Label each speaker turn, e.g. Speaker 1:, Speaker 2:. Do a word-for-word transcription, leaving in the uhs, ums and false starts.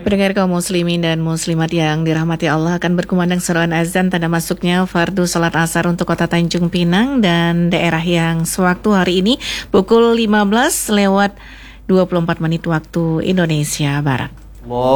Speaker 1: Pendengar kaum muslimin dan muslimat yang dirahmati Allah, akan berkumandang seruan azan tanda masuknya fardu salat asar untuk kota Tanjung Pinang dan daerah yang sewaktu hari ini pukul lima belas lewat dua puluh empat menit waktu Indonesia Barat.